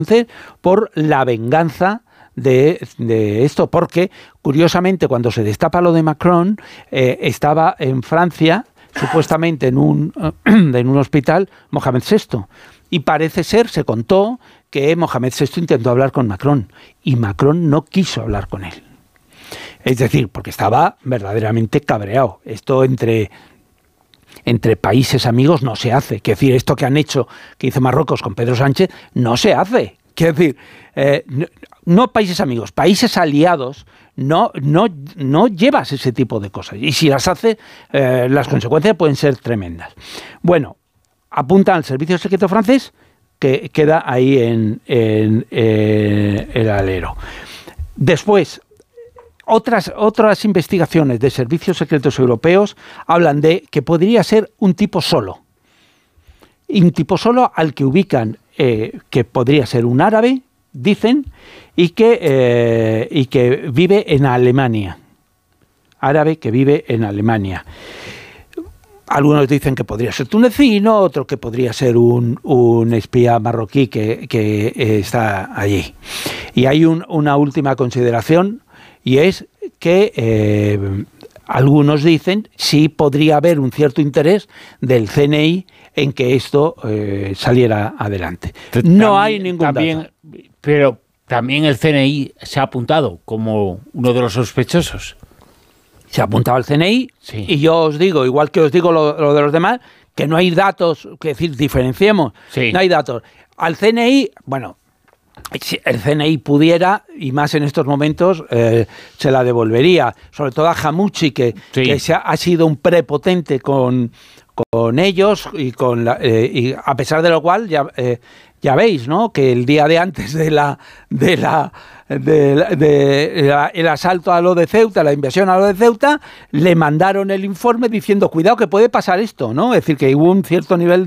por la venganza de esto, porque curiosamente cuando se destapa lo de Macron, estaba en Francia, supuestamente en un hospital, Mohamed VI, y parece ser, se contó, que Mohamed VI intentó hablar con Macron, y Macron no quiso hablar con él. Es decir, porque estaba verdaderamente cabreado. Esto entre países amigos no se hace. Quiero decir, esto que hizo Marruecos con Pedro Sánchez, no se hace. Quiero decir, no países amigos, países aliados, no llevas ese tipo de cosas. Y si las hace, las consecuencias pueden ser tremendas. Bueno, apunta al servicio secreto francés, que queda ahí en el alero. Después, otras investigaciones de servicios secretos europeos hablan de que podría ser un tipo solo. Un tipo solo al que ubican que podría ser un árabe, dicen, y que vive en Alemania. Árabe que vive en Alemania. Algunos dicen que podría ser tunecino, otros que podría ser un espía marroquí que está allí. Y hay una última consideración, y es que algunos dicen sí podría haber un cierto interés del CNI en que esto saliera adelante. No hay ningún dato. Pero también el CNI se ha apuntado como uno de los sospechosos. Se ha apuntado al CNI, sí. Y yo os digo, igual que os digo lo de los demás, que no hay datos, que decir, diferenciemos, sí. No hay datos. Al CNI, bueno, si el CNI pudiera, y más en estos momentos, se la devolvería, sobre todo a Hamouchi, que ha sido un prepotente con ellos, y a pesar de lo cual, ya veis, ¿no?, que el día de antes el asalto a lo de Ceuta, la invasión a lo de Ceuta, le mandaron el informe diciendo, cuidado que puede pasar esto, ¿no? Es decir, que hubo un cierto nivel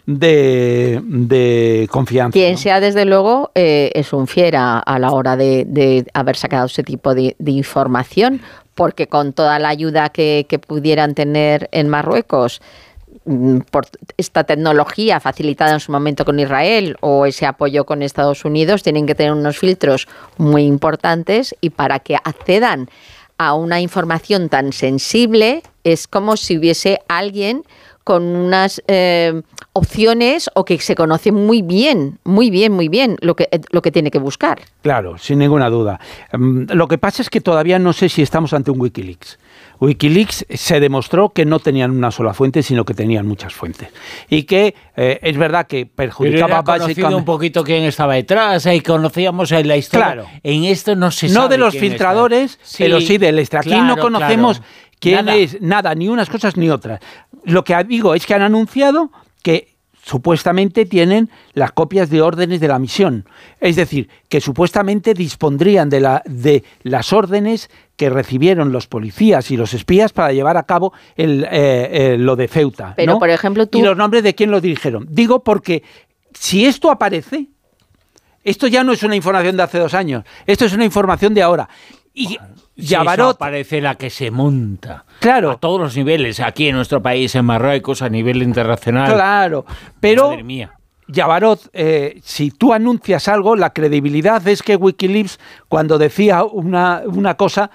de confianza. Quien ¿no? sea, desde luego, es un fiera a la hora de haber sacado ese tipo de información, porque con toda la ayuda que pudieran tener en Marruecos, por esta tecnología facilitada en su momento con Israel o ese apoyo con Estados Unidos, tienen que tener unos filtros muy importantes, y para que accedan a una información tan sensible es como si hubiese alguien con unas opciones, o que se conoce muy bien lo que tiene que buscar. Claro, sin ninguna duda. Lo que pasa es que todavía no sé si estamos ante un Wikileaks. Wikileaks se demostró que no tenían una sola fuente, sino que tenían muchas fuentes. Y que es verdad que perjudicaba básicamente un poquito quién estaba detrás, y conocíamos la historia. Claro. En esto no se sabe. No de los filtradores, pero sí del extra. Aquí no conocemos quién es, nada, ni unas cosas ni otras. Lo que digo es que han anunciado que supuestamente tienen las copias de órdenes de la misión. Es decir, que supuestamente dispondrían de las órdenes que recibieron los policías y los espías para llevar a cabo lo de Ceuta. Pero, ¿no? por ejemplo, Y los nombres de quién lo dirigieron. Digo porque si esto aparece, esto ya no es una información de hace 2 años, esto es una información de ahora. Y Yabarot parece la que se monta. Claro. A todos los niveles, aquí en nuestro país, en Marruecos, a nivel internacional. Claro, pero madre mía. Yabarot, si tú anuncias algo, la credibilidad es que Wikileaks, cuando decía una cosa,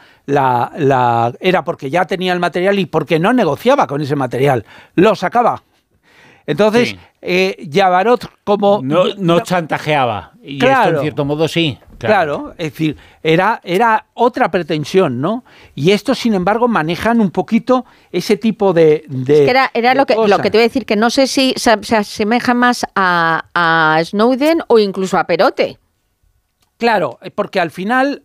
era porque ya tenía el material y porque no negociaba con ese material, lo sacaba. Entonces, Yabarot como... No chantajeaba, y claro, esto en cierto modo sí. Claro, es decir, era otra pretensión, ¿no? Y estos, sin embargo, manejan un poquito ese tipo de es que era lo que te voy a decir, que no sé si se asemeja más a Snowden o incluso a Perote. Claro, porque al final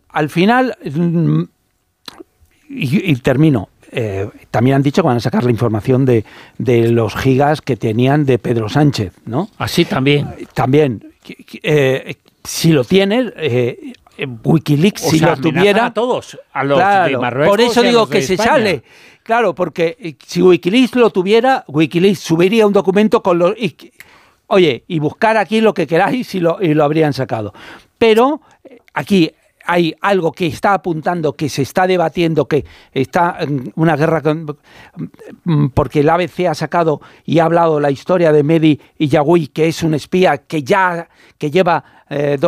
y termino, también han dicho que van a sacar la información de los gigas que tenían de Pedro Sánchez, ¿no? Así también. También. Si lo tienes, Wikileaks, si lo tuviera... a todos, a los claro, de Marruecos. Por eso digo que se sale. Claro, porque si Wikileaks lo tuviera, Wikileaks subiría un documento con los... y buscar aquí lo que queráis y lo habrían sacado. Pero aquí hay algo que está apuntando, que se está debatiendo, que está una guerra porque el ABC ha sacado y ha hablado la historia de Mehdi Yaghoubi, que es un espía que lleva